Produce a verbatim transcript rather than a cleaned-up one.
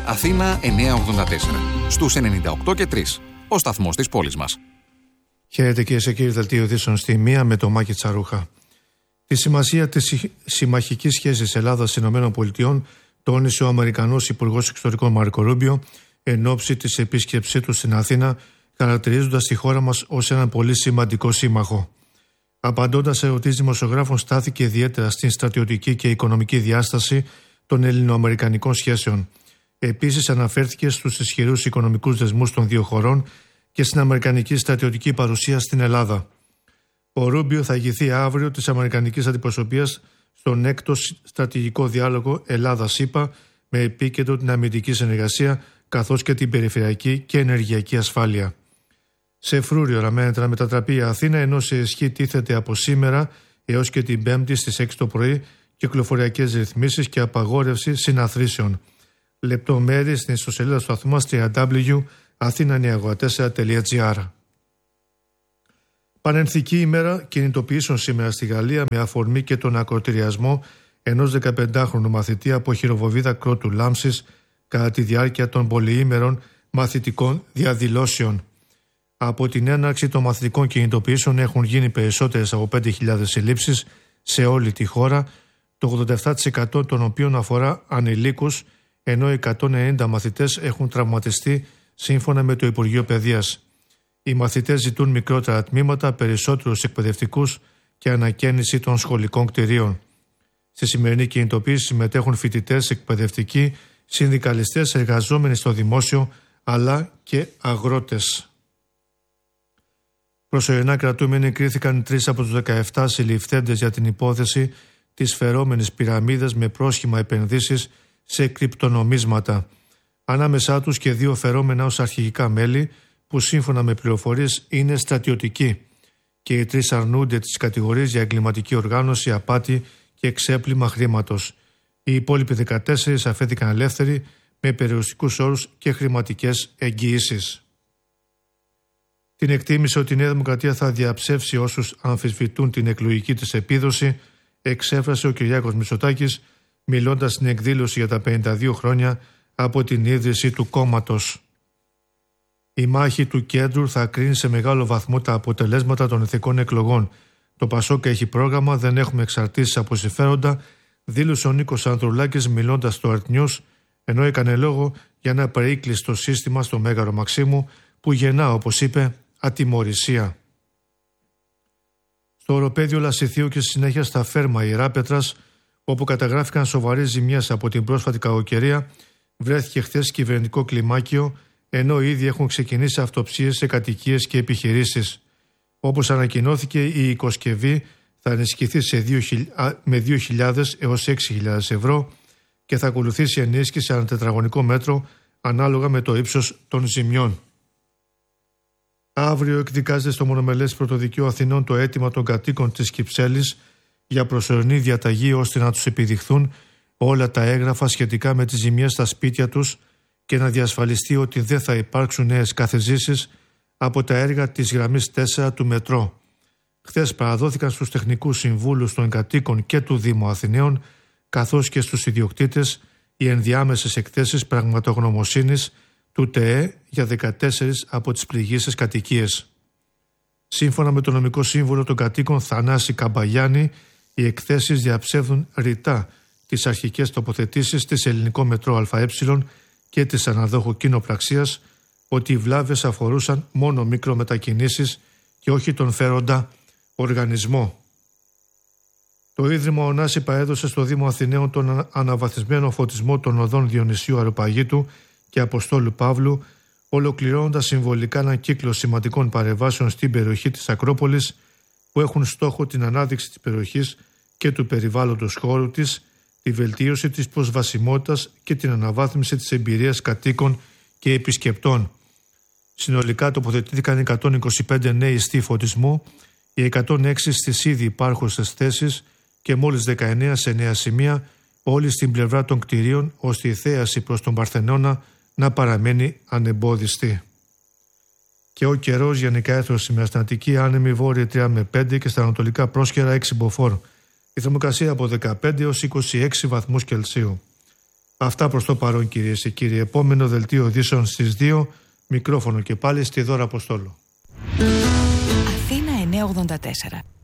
Αθήνα εννιακόσια ογδόντα τέσσερα. Στους ενενήντα οκτώ και τρία. Ο σταθμός της πόλης μας. Χαίρετε κυρίες και κύριοι, δελτίο ειδήσεων στη μία με το Μάκη Τσαρούχα. Τη σημασία της συμμαχικής σχέσης Ελλάδας-ΗΠΑ τόνισε ο Αμερικανός Υπουργός Εξωτερικών Μάρκο Ρούμπιο εν ώψη της επίσκεψής του στην Αθήνα, χαρακτηρίζοντας τη χώρα μας ως έναν πολύ σημαντικό σύμμαχο. Απαντώντας σε ερωτήσεις δημοσιογράφων, στάθηκε ιδιαίτερα στην στρατιωτική και οικονομική διάσταση των ελληνοαμερικανικών σχέσεων. Επίσης, αναφέρθηκε στους ισχυρούς οικονομικούς δεσμούς των δύο χωρών και στην αμερικανική στρατιωτική παρουσία στην Ελλάδα. Ο Ρούμπιο θα ηγηθεί αύριο της αμερικανικής αντιπροσωπείας στον έκτο στρατηγικό διάλογο Ελλάδα-ΣΥΠΑ με επίκεντρο την αμυντική συνεργασία καθώς και την περιφερειακή και ενεργειακή ασφάλεια. Σε φρούριο αναμένεται να μετατραπεί η Αθήνα, ενώ σε ισχύ τίθεται από σήμερα έως και την Πέμπτη στις έξι το πρωί κυκλοφοριακές ρυθμίσεις και απαγόρευση συναθρήσεων. Λεπτομέρειες στην ιστοσελίδα του σταθμού μας double-u double-u double-u τελεία athena nine eight four τελεία gr. Πανενθική ημέρα κινητοποιήσεων σήμερα στη Γαλλία με αφορμή και τον ακροτηριασμό ενός δεκαπεντάχρονου μαθητή από χειροβοβίδα Κρότου Λάμψης κατά τη διάρκεια των πολυήμερων μαθητικών διαδηλώσεων. Από την έναρξη των μαθητικών κινητοποιήσεων έχουν γίνει περισσότερες από πέντε χιλιάδες συλλήψεις σε όλη τη χώρα, το ογδόντα επτά τοις εκατό των οποίων αφορά ανηλίκους, ενώ εκατόν ενενήντα μαθητές έχουν τραυματιστεί σύμφωνα με το Υπουργείο Παιδείας. Οι μαθητές ζητούν μικρότερα τμήματα, περισσότερους εκπαιδευτικούς και ανακαίνιση των σχολικών κτηρίων. Στη σημερινή κινητοποίηση συμμετέχουν φοιτητές, εκπαιδευτικοί, συνδικαλιστές, εργαζόμενοι στο δημόσιο αλλά και αγρότες. Προσωρινά κρατούμενοι κρίθηκαν τρεις από τους δεκαεπτά συλληφθέντες για την υπόθεση της φερόμενης πυραμίδας με πρόσχημα επενδύσεις σε κρυπτονομίσματα. Ανάμεσά τους και δύο φερόμενα ως αρχηγικά μέλη που σύμφωνα με πληροφορίες είναι στρατιωτικοί, και οι τρεις αρνούνται τις κατηγορίες για εγκληματική οργάνωση, απάτη και εξέπλυμα χρήματος. Οι υπόλοιποι δεκατέσσερις αφέθηκαν ελεύθεροι με περιοριστικούς όρους και χρηματικές εγγυήσεις. Την εκτίμησε ότι η Νέα Δημοκρατία θα διαψεύσει όσους αμφισβητούν την εκλογική της επίδοση, εξέφρασε ο Κυριάκος Μητσοτάκης, μιλώντας στην εκδήλωση για τα πενήντα δύο χρόνια από την ίδρυση του κόμματος. Η μάχη του κέντρου θα κρίνει σε μεγάλο βαθμό τα αποτελέσματα των εθνικών εκλογών. Το Πασόκ έχει πρόγραμμα, δεν έχουμε εξαρτήσεις από συμφέροντα, δήλωσε ο Νίκος Ανδρουλάκης μιλώντας στο Art News, ενώ έκανε λόγο για ένα περίκλειστο σύστημα στο Μέγαρο Μαξίμου που γεννά, όπως είπε, ατιμωρησία. Στο οροπέδιο Λασιθίου και στη συνέχεια στα Φέρμα Ιεράπετρας, όπου καταγράφηκαν σοβαρές ζημιές από την πρόσφατη κακοκαιρία, βρέθηκε χθες κυβερνητικό κλιμάκιο, ενώ ήδη έχουν ξεκινήσει αυτοψίες σε κατοικίες και επιχειρήσεις. Όπως ανακοινώθηκε, η οικοσκευή θα ενισχυθεί σε δύο, με δύο χιλιάδες έως έξι χιλιάδες ευρώ και θα ακολουθήσει ενίσχυση ανά τετραγωνικό μέτρο ανάλογα με το ύψος των ζημιών. Αύριο εκδικάζεται στο Μονομελές Πρωτοδικείο Αθηνών το αίτημα των κατοίκων της Κυψέλης για προσωρινή διαταγή ώστε να τους επιδειχθούν όλα τα έγγραφα σχετικά με τις ζημιές στα σπίτια τους και να διασφαλιστεί ότι δεν θα υπάρξουν νέες καθεζήσεις από τα έργα της γραμμής τέσσερα του μετρό. Χθες παραδόθηκαν στους τεχνικούς συμβούλους των κατοίκων και του Δήμου Αθηναίων, καθώς και στους ιδιοκτήτες, οι ενδιάμεσες εκθέσεις πραγματογνωμοσύνης του ΤΕΕ για δεκατέσσερις από τις πληγήσεις κατοικίες. Σύμφωνα με τον νομικό σύμβουλο των κατοίκων Θανάση Καμπαγιάννη, οι εκθέσεις διαψεύδουν ρητά τις αρχικές τοποθετήσεις της Ελληνικό Μετρό ΑΕ και της αναδόχου κοινοπραξίας ότι οι βλάβες αφορούσαν μόνο μικρομετακινήσεις και όχι τον φέροντα οργανισμό. Το Ίδρυμα Ωνάση παρέδωσε στο Δήμο Αθηναίων τον αναβαθμισμένο φωτισμό των οδών Διονυσίου Αεροπαγίτου και Αποστόλου Παύλου, ολοκληρώνοντας συμβολικά έναν κύκλο σημαντικών παρεμβάσεων στην περιοχή της Ακρόπολης που έχουν στόχο την ανάδειξη της περιοχής και του περιβάλλοντος χώρου της, τη βελτίωση της προσβασιμότητας και την αναβάθμιση της εμπειρίας κατοίκων και επισκεπτών. Συνολικά τοποθετήθηκαν εκατόν είκοσι πέντε νέοι ιστοί φωτισμού, οι εκατόν έξι στις ήδη υπάρχουσες θέσεις και μόλις δεκαεννέα σε νέα σημεία, όλοι στην πλευρά των κτηρίων, ώστε η θέαση προς τον Παρθενώνα να παραμένει ανεμπόδιστη. Και ο καιρός γενικά έθρωσε με αστανατική άνεμη βόρεια τρία με πέντε και στα ανατολικά πρόσκαιρα έξι μποφόρ. Η θερμοκρασία από δεκαπέντε έως είκοσι έξι βαθμούς Κελσίου. Αυτά προς το παρόν, κυρίες και κύριοι. Επόμενο δελτίο ειδήσεων στις δύο. Μικρόφωνο και πάλι στη Δώρα Αποστόλου. Αθήνα εννιακόσια ογδόντα τέσσερα.